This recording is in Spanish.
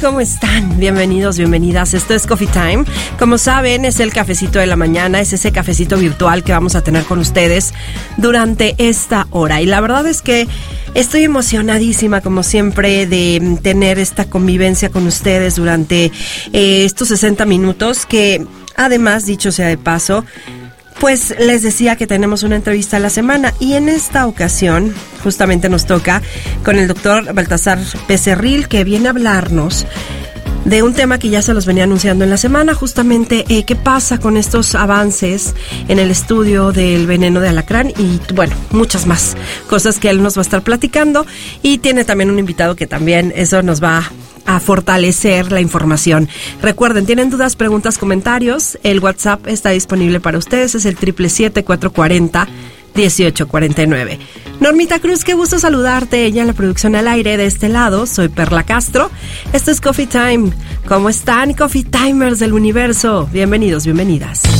¿Cómo están? Bienvenidos, bienvenidas. Esto es Coffee Time. Como saben, es el cafecito de la mañana, es ese cafecito virtual que vamos a tener con ustedes durante esta hora. Y la verdad es que estoy emocionadísima, como siempre, de tener esta convivencia con ustedes durante estos 60 minutos que, además, dicho sea de paso, pues les decía que tenemos una entrevista a la semana y en esta ocasión justamente nos toca con el doctor Baltasar Becerril, que viene a hablarnos de un tema que ya se los venía anunciando en la semana, justamente qué pasa con estos avances en el estudio del veneno de alacrán y, bueno, muchas más cosas que él nos va a estar platicando, y tiene también un invitado que también eso nos va a fortalecer la información. Recuerden, tienen dudas, preguntas, comentarios, el WhatsApp está disponible para ustedes, es el 777-440-1849. Normita Cruz, qué gusto saludarte, ella en la producción al aire. De este lado, soy Perla Castro. Esto es Coffee Time. ¿Cómo están, Coffee Timers del universo? Bienvenidos, bienvenidas.